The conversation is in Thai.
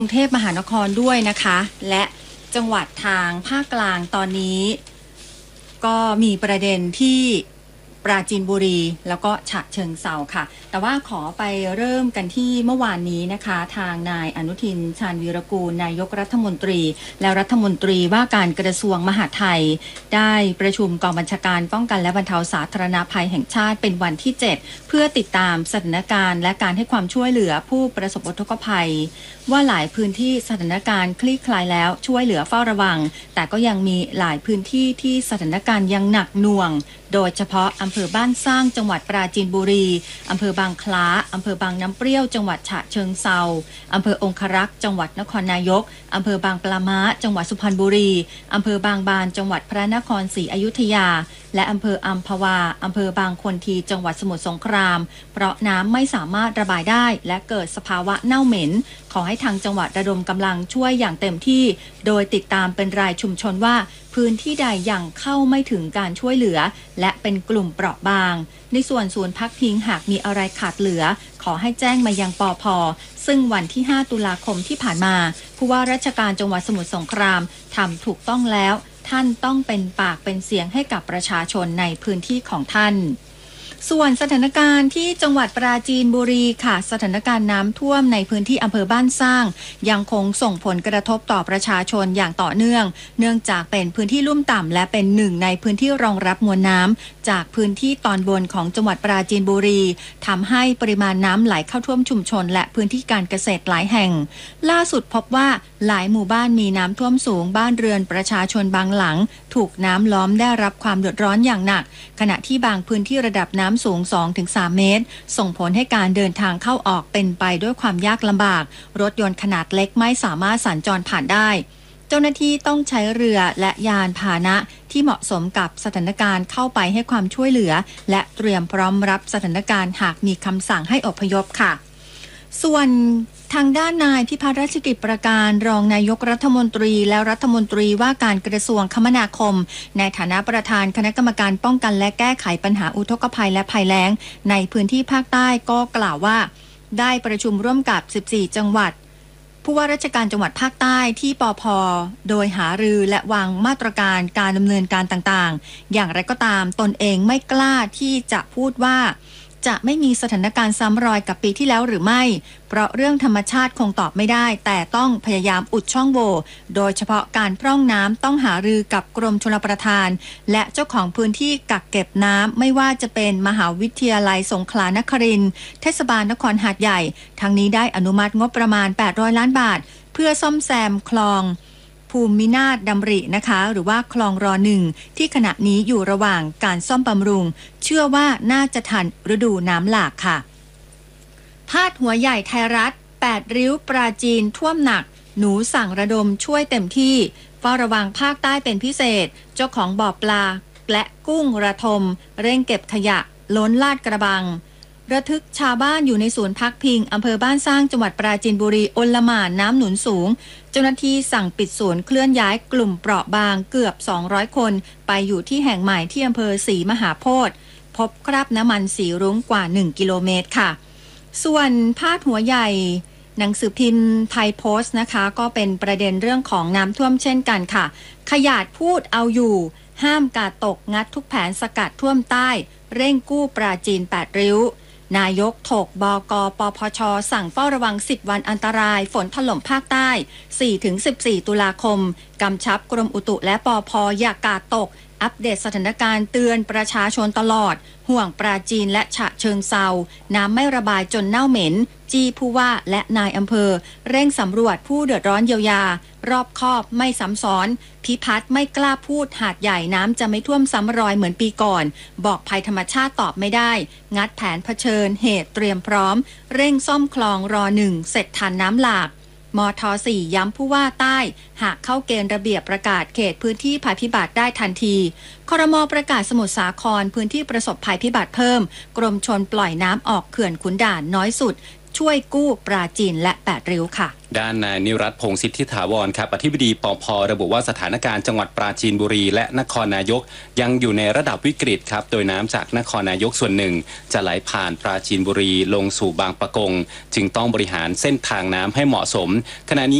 กรุงเทพมหานครด้วยนะคะและจังหวัดทางภาคกลางตอนนี้ก็มีประเด็นที่ปราจีนบุรีแล้วก็ฉะเชิงเทราค่ะแต่ว่าขอไปเริ่มกันที่เมื่อวานนี้นะคะทางนายอนุทินชาญวีรกูลนายกรัฐมนตรีและรัฐมนตรีว่าการกระทรวงมหาดไทยได้ประชุมกองบัญชาการป้องกันและบรรเทาสาธารณภัยแห่งชาติเป็นวันที่7เพื่อติดตามสถานการณ์และการให้ความช่วยเหลือผู้ประสบอุทกภัยว่าหลายพื้นที่สถานการณ์คลี่คลายแล้วช่วยเหลือเฝ้าระวังแต่ก็ยังมีหลายพื้นที่ที่สถานการณ์ยังหนักหน่วงโดยเฉพาะอำเภอบ้านสร้างจังหวัดปราจีนบุรีอำเภอบางคล้าอำเภอบางน้ำเปรี้ยวจังหวัดฉะเชิงเทราอำเภอองครักษ์จังหวัดนครนายกอำเภอบางปลาม้าจังหวัดสุพรรณบุรีอำเภอบางบานจังหวัดพระนครศรีอยุธยาและอำเภออัมพวาอำเภอบางคนทีจังหวัดสมุทรสงครามเพราะน้ำไม่สามารถระบายได้และเกิดสภาวะเน่าเหม็นขอให้ทางจังหวัดระดมกำลังช่วยอย่างเต็มที่โดยติดตามเป็นรายชุมชนว่าพื้นที่ใดยังเข้าไม่ถึงการช่วยเหลือและเป็นกลุ่มเปราะบางในส่วนศูนย์พักพิงหากมีอะไรขาดเหลือขอให้แจ้งมายังปภ.ซึ่งวันที่5ตุลาคมที่ผ่านมาผู้ว่าราชการจังหวัดสมุทรสงครามทำถูกต้องแล้วท่านต้องเป็นปากเป็นเสียงให้กับประชาชนในพื้นที่ของท่านส่วนสถานการณ์ที่จังหวัดปราจีนบุรีค่ะสถานการณ์น้ำท่วมในพื้นที่อำเภอบ้านสร้างยังคงส่งผลกระทบต่อประชาชนอย่างต่อเนื่องเนื่องจากเป็นพื้นที่ลุ่มต่ำและเป็นหนึ่งในพื้นที่รองรับมวลน้ำจากพื้นที่ตอนบนของจังหวัดปราจีนบุรีทำให้ปริมาณน้ำไหลเข้าท่วมชุมชนและพื้นที่การเกษตรหลายแห่งล่าสุดพบว่าหลายหมู่บ้านมีน้ำท่วมสูงบ้านเรือนประชาชนบางหลังถูกน้ำล้อมได้รับความเดือดร้อนอย่างหนักขณะที่บางพื้นที่ระดับน้ำสูง 2-3 เมตรส่งผลให้การเดินทางเข้าออกเป็นไปด้วยความยากลำบากรถยนต์ขนาดเล็กไม่สามารถสัญจรผ่านได้เจ้าหน้าที่ต้องใช้เรือและยานพาหนะที่เหมาะสมกับสถานการณ์เข้าไปให้ความช่วยเหลือและเตรียมพร้อมรับสถานการณ์หากมีคำสั่งให้อพยพค่ะส่วนทางด้านนายพิพัฒน์รัชกิจประการรองนายกรัฐมนตรีและรัฐมนตรีว่าการกระทรวงคมนาคมในฐานะประธานคณะกรรมการป้องกันและแก้ไขปัญหาอุทกภัยและภัยแล้งในพื้นที่ภาคใต้ก็กล่าวว่าได้ประชุมร่วมกับ14จังหวัดผู้ว่าราชการจังหวัดภาคใต้ที่ปภ.โดยหารือและวางมาตรการการดำเนินการต่างๆอย่างไรก็ตามตนเองไม่กล้าที่จะพูดว่าจะไม่มีสถานการณ์ซ้ำรอยกับปีที่แล้วหรือไม่เพราะเรื่องธรรมชาติคงตอบไม่ได้แต่ต้องพยายามอุดช่องโหว่โดยเฉพาะการพร่องน้ำต้องหารือกับกรมชลประทานและเจ้าของพื้นที่กักเก็บน้ำไม่ว่าจะเป็นมหาวิทยาลัยสงขลานครินทร์เทศบาลนครหาดใหญ่ทั้งนี้ได้อนุมัติงบประมาณ800ล้านบาทเพื่อซ่อมแซมคลองภูมินาถดำรินะคะหรือว่าคลองร.1ที่ขณะนี้อยู่ระหว่างการซ่อมบำรุงเชื่อว่าน่าจะทันฤดูน้ำหลากค่ะพาดหัวใหญ่ไทยรัฐ8ริ้วปราจีนท่วมหนักหนูสั่งระดมช่วยเต็มที่เฝ้าระวังภาคใต้เป็นพิเศษเจ้าของบ่อปลาและกุ้งระทมเร่งเก็บขยะล้นลาดกระบังระทึกชาวบ้านอยู่ในศูนย์พักพิงอำเภอบ้านสร้างจังหวัดปราจีนบุรีโอลหม่านน้ำหนุนสูงเจ้าหน้าที่สั่งปิดศูนย์เคลื่อนย้ายกลุ่มเปราะบางเกือบ200คนไปอยู่ที่แห่งใหม่ที่อำเภอศรีมหาโพธิ์พบคราบน้ำมันสีรุ้งกว่า1กิโลเมตรค่ะส่วนพาดหัวใหญ่หนังสือพิมพ์ไทยโพสต์นะคะก็เป็นประเด็นเรื่องของน้ำท่วมเช่นกันค่ะขยาดพูดเอาอยู่ห้ามกาดตกงัดทุกแผนสกัดท่วมใต้เร่งกู้ปราจีน8ริ้วนายกถกบก.ปพช.สั่งเฝ้าระวัง10วันอันตรายฝนถล่มภาคใต้ 4-14 ตุลาคมกำชับกรมอุตุและปพ.อย่ากาดตกอัปเดตสถานการณ์เตือนประชาชนตลอดห่วงปราจีนและฉะเชิงเทราน้ำไม่ระบายจนเน่าเหม็นจี้ผู้ว่าและนายอำเภอเร่งสำรวจผู้เดือดร้อนเยียวยารอบคอบไม่ซ้ำซ้อนพิพัฒน์ไม่กล้าพูดหาดใหญ่น้ำจะไม่ท่วมซ้ำรอยเหมือนปีก่อนบอกภัยธรรมชาติตอบไม่ได้งัดแผนเผชิญเหตุเตรียมพร้อมเร่งซ่อมคลองร.1เสร็จทันน้ำหลากมท.4 ย้ำผู้ว่าใต้หากเข้าเกณฑ์ระเบียบประกาศเขตพื้นที่ภัยพิบัติได้ทันทีครม.ประกาศสมุทรสาครพื้นที่ประสบภัยพิบัติเพิ่มกรมชลปล่อยน้ำออกเขื่อนขุนด่านน้อยสุดช่วยกู้ปราจีนและ8ริ้วค่ะด้านนายนิรัตน์พงษ์สิทธิถาวรครับอธิบดีปภ.ระบุว่าสถานการณ์จังหวัดปราจีนบุรีและนครนายกยังอยู่ในระดับวิกฤตครับโดยน้ำจากนครนายกส่วนหนึ่งจะไหลผ่านปราจีนบุรีลงสู่บางปะกงจึงต้องบริหารเส้นทางน้ำให้เหมาะสมขณะนี้